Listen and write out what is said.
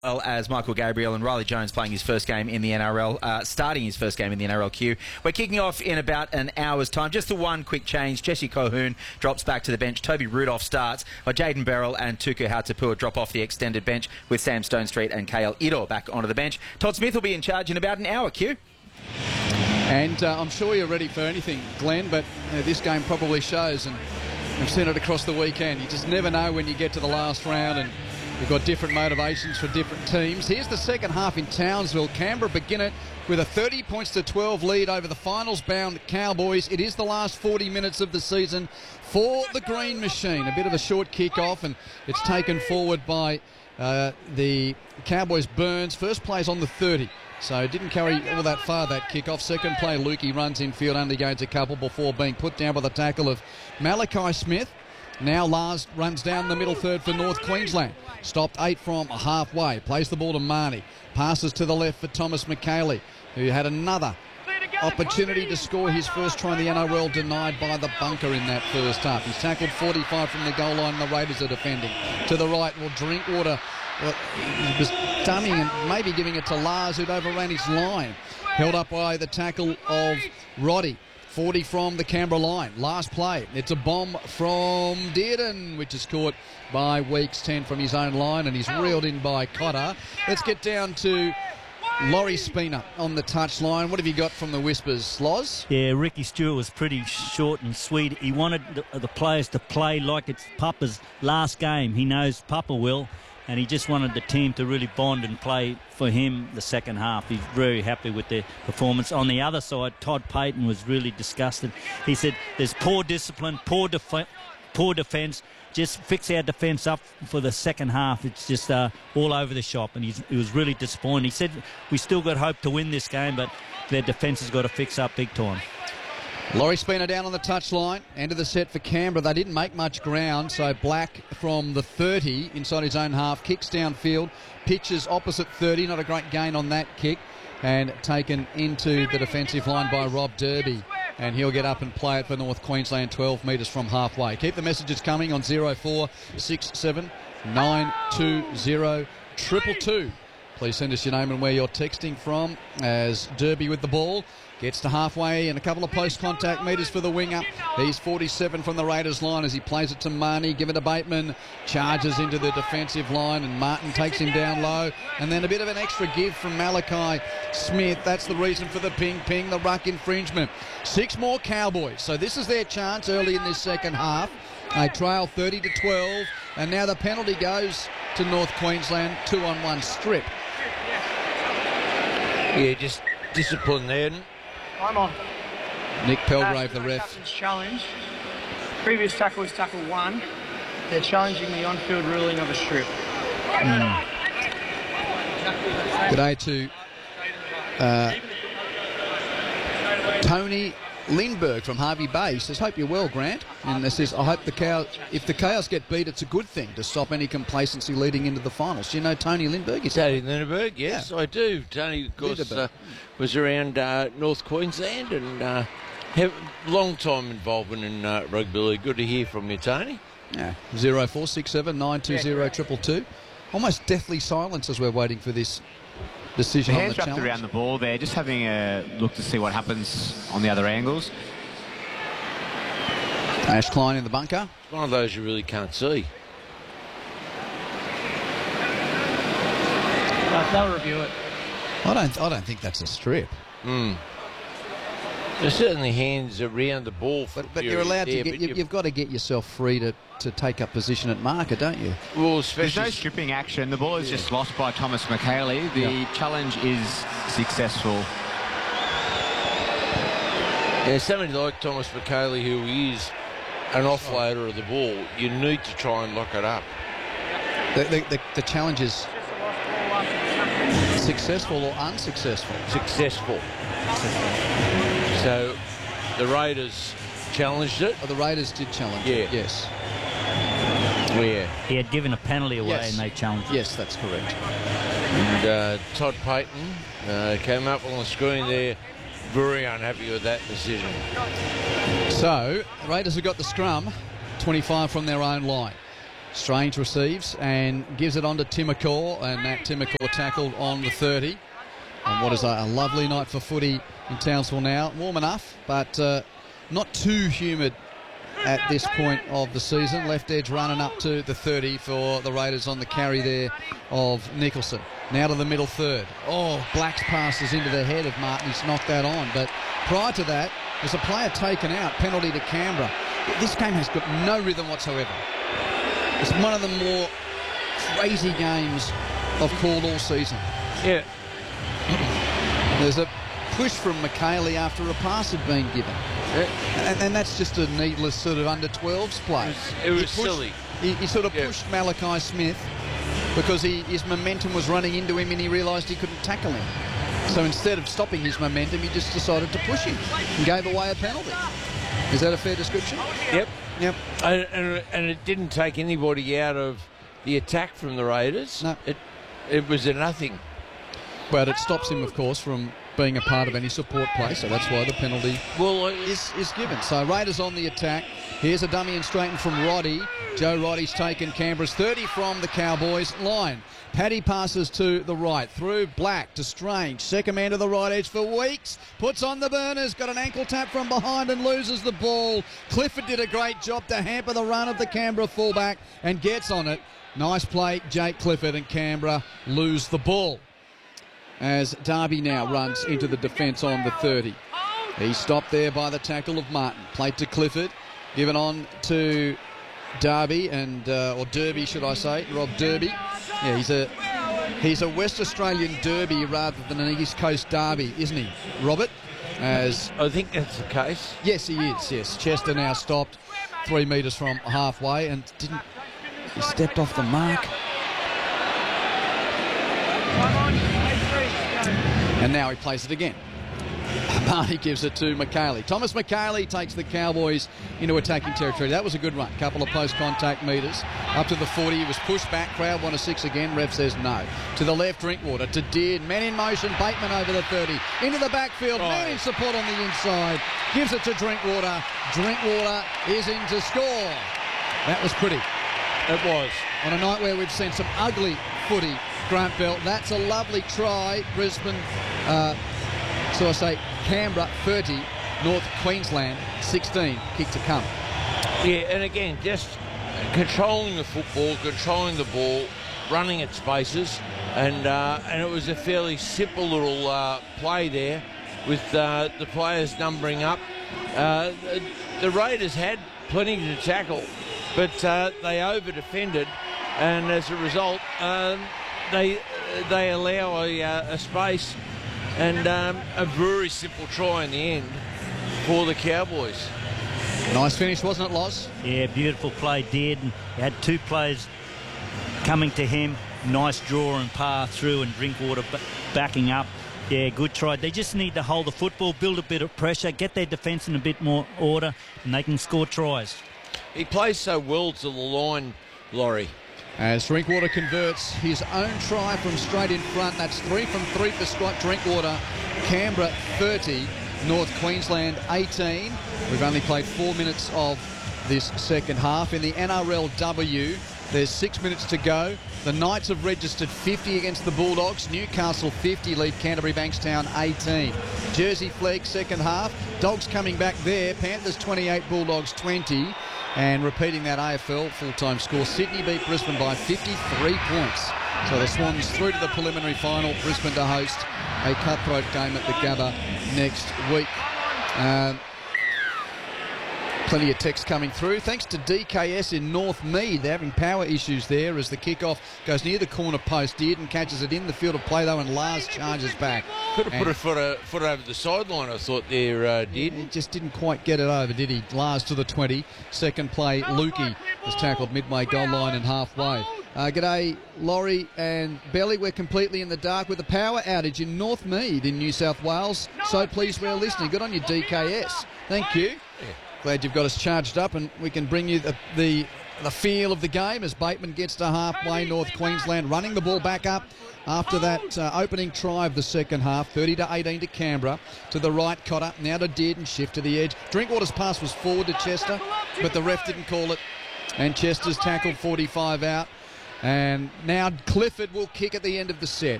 Well, as Michael Gabriel and Riley Jones playing his first game in the NRL, starting his first game in the NRLQ. We're kicking off in about an hour's time. Just the one quick change. Jesse Colquhoun drops back to the bench. Toby Rudolph starts. Jaden Beryl and Tuku Hautapua drop off the extended bench with Sam Stonestreet and Kale Idor back onto the bench. Todd Smith will be in charge in about an hour, Q. And I'm sure you're ready for anything, Glenn, but this game probably shows, and we've seen it across the weekend. You just never know when you get to the last round, and we've got different motivations for different teams. Here's the second half in Townsville. Canberra begin it with a 30 points to 12 lead over the finals-bound Cowboys. It is the last 40 minutes of the season for the Green Machine. A bit of a short kick-off, and it's taken forward by the Cowboys' Burns. First play's on the 30. So didn't carry all that far, that kick-off. Second play, Lukey runs infield, undergains a couple before being put down by the tackle of Malachi Smith. Now Lars runs down the middle third for North Queensland. Stopped 8 from halfway. Plays the ball to Marnie. Passes to the left for Thomas McKaylee, who had another opportunity to score his first try in the NRL, denied by the bunker in that first half. He's tackled 45 from the goal line. The Raiders are defending. To the right, Drinkwater. He was dunning and maybe giving it to Lars, who'd overran his line. Held up by the tackle of Roddy. 40 from the Canberra line. Last play. It's a bomb from Dearden, which is caught by Weeks. 10 from his own line, and he's reeled in by Cotter. Let's get down to Laurie Spina on the touchline. What have you got from the Whispers, Loz? Yeah, Ricky Stewart was pretty short and sweet. He wanted the players to play like it's Papa's last game. He knows Papa will, and he just wanted the team to really bond and play for him the second half. He's very happy with their performance. On the other side, Todd Payton was really disgusted. He said there's poor discipline, poor defence. Just fix our defence up for the second half. It's just all over the shop, and he was really disappointed. He said we still got hope to win this game, but their defence has got to fix up big time. Laurie Spina down on the touchline. End of the set for Canberra. They didn't make much ground, so Black from the 30 inside his own half, kicks downfield, pitches opposite 30. Not a great gain on that kick, and taken into the defensive line by Rob Derby. And he'll get up and play it for North Queensland, 12 metres from halfway. Keep the messages coming on 0467 920 222. Please send us your name and where you're texting from, as Derby with the ball gets to halfway and a couple of post-contact metres for the winger. He's 47 from the Raiders line as he plays it to Marnie. Give it to Bateman. Charges into the defensive line, and Martin takes him down low. And then a bit of an extra give from Malachi Smith. That's the reason for the ping, the ruck infringement. 6 more Cowboys. So this is their chance early in this second half. They trail 30 to 12. And now the penalty goes to North Queensland. 2-on-1 strip. Yeah, just discipline there. I'm on. Nick Pelgrave, the ref. Captain's challenge. Previous tackle was tackle 1. They're challenging the on-field ruling of a strip. Good day to Tony Lindbergh from Harvey Bay. He says, hope you're well, Grant. And it says, I hope if the Cows get beat, it's a good thing to stop any complacency leading into the finals. Do you know Tony Lindbergh? Tony Lindbergh, yes, yeah. I do. Tony, of course, was around North Queensland and have long time involvement in rugby league. Good to hear from you, Tony. Yeah. 0467 920 222. Almost deathly silence as we're waiting for this decision on the challenge. Hands wrapped around the ball there, just having a look to see what happens on the other angles. Ash Klein in the bunker. One of those you really can't see. They'll review it. I don't think that's a strip. There's certainly hands around the ball. But you're allowed to get. You've got to get yourself free to take up position at marker, don't you? Well, especially there's no stripping action. The ball is just lost by Thomas McKaylee. The challenge is successful. Yeah, somebody like Thomas McKaylee, who is an offloader of the ball, you need to try and lock it up. The challenge is successful or unsuccessful? Successful. So the Raiders challenged it. Oh, the Raiders did challenge it. Yes. Where? He had given a penalty away and they challenged it. Yes, that's correct. And Todd Payton came up on the screen there, very unhappy with that decision. So, the Raiders have got the scrum, 25 from their own line. Strange receives and gives it on to Timacor, and that Timacor tackled on the 30. And what is a lovely night for footy in Townsville now. Warm enough, but not too humid at this point of the season. Left edge running up to the 30 for the Raiders on the carry there of Nicholson. Now to the middle third. Oh, Black's passes into the head of Martin. He's knocked that on. But prior to that, there's a player taken out. Penalty to Canberra. This game has got no rhythm whatsoever. It's one of the more crazy games I've called all season. Yeah. There's a push from McKaylee after a pass had been given. Yeah. And that's just a needless sort of under-12s play. It was silly. He sort of pushed Malachi Smith because his momentum was running into him and he realised he couldn't tackle him. So instead of stopping his momentum, he just decided to push him and gave away a penalty. Is that a fair description? Yep. Yep. And it didn't take anybody out of the attack from the Raiders. No. It was a nothing. But it stops him, of course, from being a part of any support play, so that's why the penalty is given. So Raiders on the attack. Here's a dummy and straighten from Roddy. Joe Roddy's taken Canberra's 30 from the Cowboys line. Paddy passes to the right, through Black to Strange. Second man to the right edge for Weeks. Puts on the burners, got an ankle tap from behind and loses the ball. Clifford did a great job to hamper the run of the Canberra fullback and gets on it. Nice play, Jake Clifford, and Canberra lose the ball. As Darby now runs into the defence on the 30. He's stopped there by the tackle of Martin. Played to Clifford, given on to Darby, or Derby, should I say, Rob Derby. Yeah, he's a West Australian Derby rather than an East Coast Derby, isn't he, Robert? As I think that's the case. Yes, he is, yes. Chester now stopped 3 metres from halfway and he stepped off the mark. And now he plays it again. Marty gives it to McKaylee. Thomas McKaylee takes the Cowboys into attacking territory. That was a good run. Couple of post-contact metres. Up to the 40. He was pushed back. Crowd want a 6 again. Ref says no. To the left, Drinkwater. To Deard. Men in motion. Bateman over the 30. Into the backfield. Man in support on the inside. Gives it to Drinkwater. Drinkwater is in to score. That was pretty. It was. On a night where we've seen some ugly footy, Grant Bell. That's a lovely try. Brisbane, so I say Canberra 30, North Queensland 16. Kick to come. Yeah, and again, just controlling the football, controlling the ball, running at spaces, and it was a fairly simple little play there with the players numbering up. The Raiders had plenty to tackle, but they over-defended, and as a result, they allow a space and a very simple try in the end for the Cowboys. Nice finish, wasn't it, Loz? Yeah, beautiful play, Deard. He had 2 players coming to him. Nice draw and par through, and Drinkwater backing up. Yeah, good try. They just need to hold the football, build a bit of pressure, get their defence in a bit more order, and they can score tries. He plays so well to the line, Laurie. As Drinkwater converts his own try from straight in front. That's 3 from 3 for Scott Drinkwater. Canberra 30, North Queensland 18. We've only played 4 minutes of this second half. In the NRLW, there's 6 minutes to go. The Knights have registered 50 against the Bulldogs. Newcastle 50 lead Canterbury Bankstown 18. Jersey Flegg second half. Dogs coming back there. Panthers 28, Bulldogs 20. And repeating that AFL full-time score, Sydney beat Brisbane by 53 points. So the Swans through to the preliminary final. Brisbane to host a cutthroat game at the Gabba next week. Plenty of text coming through. Thanks to DKS in North Mead. They're having power issues there as the kickoff goes near the corner post. Dearden catches it in the field of play though, and Lars charges back. Could have put a foot over the sideline, I thought there, did. He just didn't quite get it over, did he? Lars to the 20. Second play, Lukey was tackled midway goal line and halfway. G'day, Laurie and Belly. We're completely in the dark with a power outage in North Mead in New South Wales. So pleased we're listening. Good on you, DKS. Thank you. Glad you've got us charged up, and we can bring you the feel of the game as Bateman gets to halfway. North Queensland running the ball back up after that opening try of the second half. 30-18 to Canberra. To the right, Cotter. Now to Dearden. Shift to the edge. Drinkwater's pass was forward to Chester, but the ref didn't call it. And Chester's tackled 45 out. And now Clifford will kick at the end of the set.